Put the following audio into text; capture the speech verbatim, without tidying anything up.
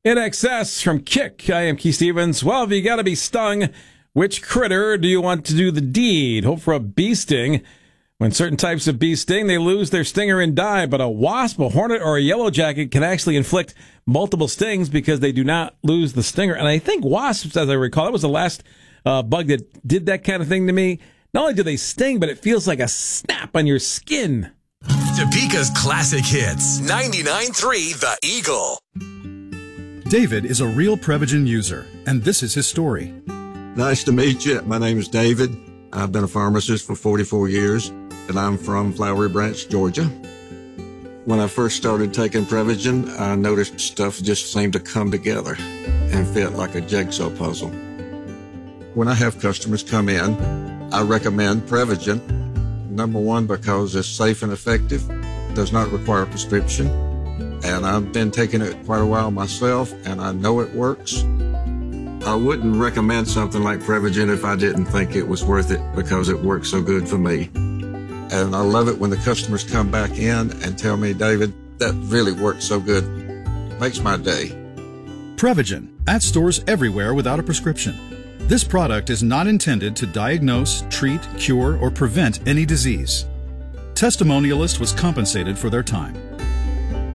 In Excess from Kick, I am Keith Stevens. Well, if you got to be stung, which critter do you want to do the deed? Hope for a bee sting. When certain types of bees sting, they lose their stinger and die, but a wasp, a hornet, or a yellow jacket can actually inflict multiple stings because they do not lose the stinger. And I think wasps, as I recall, that was the last uh, bug that did that kind of thing to me. Not only do they sting, but it feels like a snap on your skin. Topeka's classic hits, ninety-nine point three The Eagle. David is a real Prevagen user, and this is his story. Nice to meet you. My name is David. I've been a pharmacist for forty-four years, and I'm from Flowery Branch, Georgia. When I first started taking Prevagen, I noticed stuff just seemed to come together and fit like a jigsaw puzzle. When I have customers come in, I recommend Prevagen. Number one, because it's safe and effective, does not require a prescription, and I've been taking it quite a while myself, and I know it works. I wouldn't recommend something like Prevagen if I didn't think it was worth it because it works so good for me. And I love it when the customers come back in and tell me, David, that really worked so good. Makes my day. Prevagen, at stores everywhere without a prescription. This product is not intended to diagnose, treat, cure, or prevent any disease. Testimonialist was compensated for their time.